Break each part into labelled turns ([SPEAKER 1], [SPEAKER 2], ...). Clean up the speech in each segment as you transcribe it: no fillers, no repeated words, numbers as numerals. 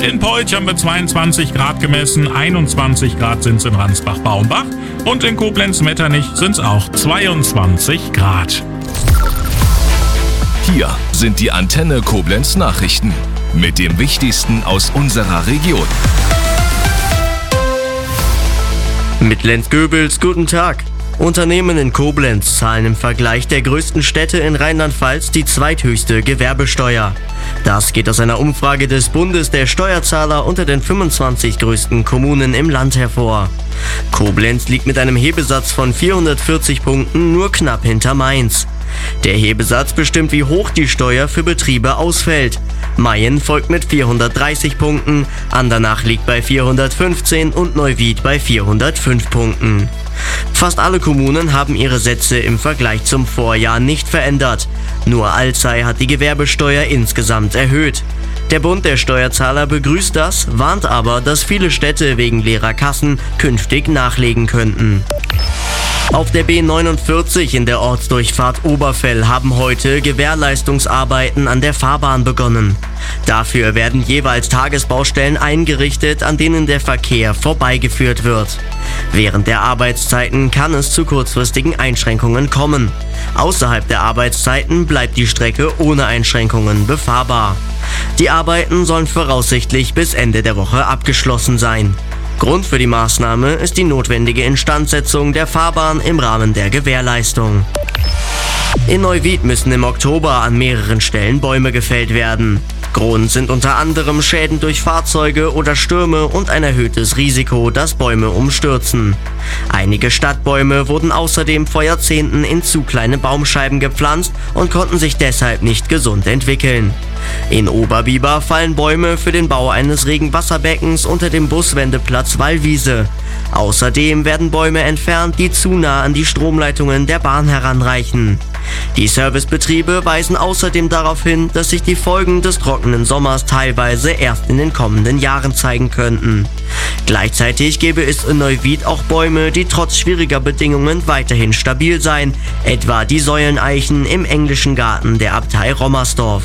[SPEAKER 1] In Polch haben wir 22 Grad gemessen, 21 Grad sind es in Ransbach-Baumbach und in Koblenz-Metternich sind es auch 22 Grad.
[SPEAKER 2] Hier sind die Antenne Koblenz Nachrichten mit dem Wichtigsten aus unserer Region.
[SPEAKER 3] Mit Lenz Goebels, guten Tag. Unternehmen in Koblenz zahlen im Vergleich der größten Städte in Rheinland-Pfalz die zweithöchste Gewerbesteuer. Das geht aus einer Umfrage des Bundes der Steuerzahler unter den 25 größten Kommunen im Land hervor. Koblenz liegt mit einem Hebesatz von 440 Punkten nur knapp hinter Mainz. Der Hebesatz bestimmt, wie hoch die Steuer für Betriebe ausfällt. Mayen folgt mit 430 Punkten, Andernach liegt bei 415 und Neuwied bei 405 Punkten. Fast alle Kommunen haben ihre Sätze im Vergleich zum Vorjahr nicht verändert. Nur Alzey hat die Gewerbesteuer insgesamt erhöht. Der Bund der Steuerzahler begrüßt das, warnt aber, dass viele Städte wegen leerer Kassen künftig nachlegen könnten. Auf der B49 in der Ortsdurchfahrt Oberfell haben heute Gewährleistungsarbeiten an der Fahrbahn begonnen. Dafür werden jeweils Tagesbaustellen eingerichtet, an denen der Verkehr vorbeigeführt wird. Während der Arbeitszeiten kann es zu kurzfristigen Einschränkungen kommen. Außerhalb der Arbeitszeiten bleibt die Strecke ohne Einschränkungen befahrbar. Die Arbeiten sollen voraussichtlich bis Ende der Woche abgeschlossen sein. Grund für die Maßnahme ist die notwendige Instandsetzung der Fahrbahn im Rahmen der Gewährleistung. In Neuwied müssen im Oktober an mehreren Stellen Bäume gefällt werden. Grund sind unter anderem Schäden durch Fahrzeuge oder Stürme und ein erhöhtes Risiko, dass Bäume umstürzen. Einige Stadtbäume wurden außerdem vor Jahrzehnten in zu kleine Baumscheiben gepflanzt und konnten sich deshalb nicht gesund entwickeln. In Oberbiber fallen Bäume für den Bau eines Regenwasserbeckens unter dem Buswendeplatz Wallwiese. Außerdem werden Bäume entfernt, die zu nah an die Stromleitungen der Bahn heranreichen. Die Servicebetriebe weisen außerdem darauf hin, dass sich die Folgen des trockenen Sommers teilweise erst in den kommenden Jahren zeigen könnten. Gleichzeitig gäbe es in Neuwied auch Bäume, die trotz schwieriger Bedingungen weiterhin stabil seien, etwa die Säuleneichen im englischen Garten der Abtei Rommersdorf.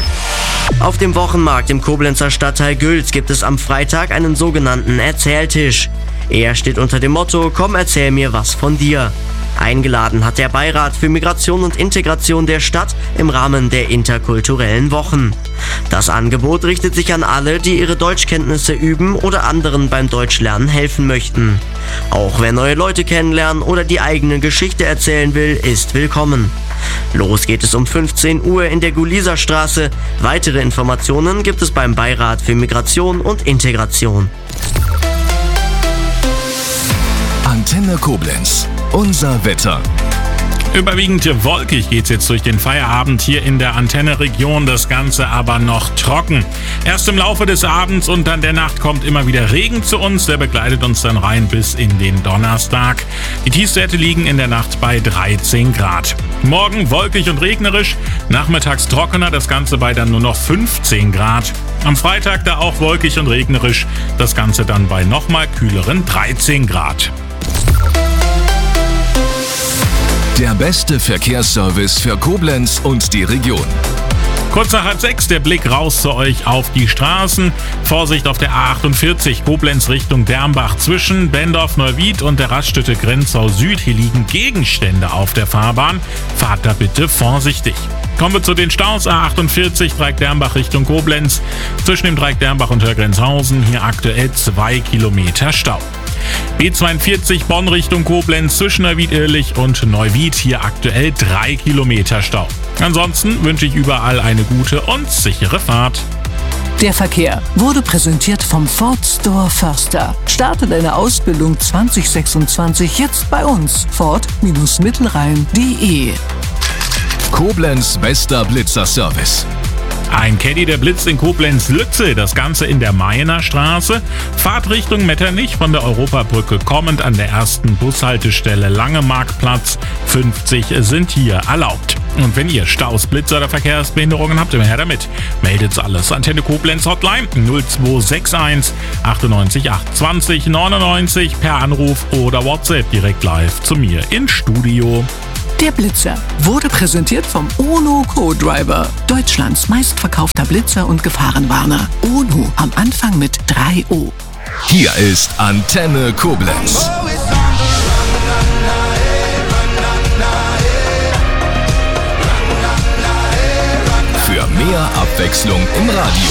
[SPEAKER 3] Auf dem Wochenmarkt im Koblenzer Stadtteil Gülz gibt es am Freitag einen sogenannten Erzähltisch. Er steht unter dem Motto „Komm, erzähl mir was von dir". Eingeladen hat der Beirat für Migration und Integration der Stadt im Rahmen der interkulturellen Wochen. Das Angebot richtet sich an alle, die ihre Deutschkenntnisse üben oder anderen beim Deutschlernen helfen möchten. Auch wer neue Leute kennenlernen oder die eigene Geschichte erzählen will, ist willkommen. Los geht es um 15 Uhr in der Guliserstraße. Weitere Informationen gibt es beim Beirat für Migration und Integration.
[SPEAKER 2] Antenne Koblenz. Unser Wetter.
[SPEAKER 1] Überwiegend wolkig geht's jetzt durch den Feierabend hier in der Antenne-Region, das Ganze aber noch trocken. Erst im Laufe des Abends und dann der Nacht kommt immer wieder Regen zu uns, der begleitet uns dann rein bis in den Donnerstag. Die Tiefstwerte liegen in der Nacht bei 13 Grad. Morgen wolkig und regnerisch, nachmittags trockener, das Ganze bei dann nur noch 15 Grad. Am Freitag da auch wolkig und regnerisch, das Ganze dann bei nochmal kühleren 13 Grad.
[SPEAKER 2] Der beste Verkehrsservice für Koblenz und die Region.
[SPEAKER 1] Kurz nach 6:30 der Blick raus zu euch auf die Straßen. Vorsicht auf der A48 Koblenz Richtung Dermbach zwischen Bendorf-Neuwied und der Raststätte Grenzau Süd. Hier liegen Gegenstände auf der Fahrbahn. Fahrt da bitte vorsichtig. Kommen wir zu den Staus. A48 Dreieck Dermbach Richtung Koblenz. Zwischen dem Dreieck Dermbach und Hörgrenzhausen hier aktuell 2 Kilometer Stau. B42 Bonn Richtung Koblenz zwischen Neuwied-Irlich und Neuwied hier aktuell 3 Kilometer Stau. Ansonsten wünsche ich überall eine gute und sichere Fahrt.
[SPEAKER 4] Der Verkehr wurde präsentiert vom Ford Store Förster. Starte deine Ausbildung 2026 jetzt bei uns. Ford-Mittelrhein.de.
[SPEAKER 2] Koblenz bester Blitzer-Service.
[SPEAKER 1] Ein Caddy der Blitz in Koblenz-Lützel, das Ganze in der Mayener Straße. Fahrt Richtung Metternich von der Europabrücke kommend an der ersten Bushaltestelle Langemarktplatz. 50 sind hier erlaubt. Und wenn ihr Staus, Blitzer oder Verkehrsbehinderungen habt, immer her damit. Meldet's alles. Antenne Koblenz Hotline 0261 98 820 99 per Anruf oder WhatsApp direkt live zu mir ins Studio.
[SPEAKER 4] Der Blitzer wurde präsentiert vom ONO Co-Driver, Deutschlands meistverkaufter Blitzer und Gefahrenwarner. ONO am Anfang mit 3 O.
[SPEAKER 2] Hier ist Antenne Koblenz. Für mehr Abwechslung im Radio.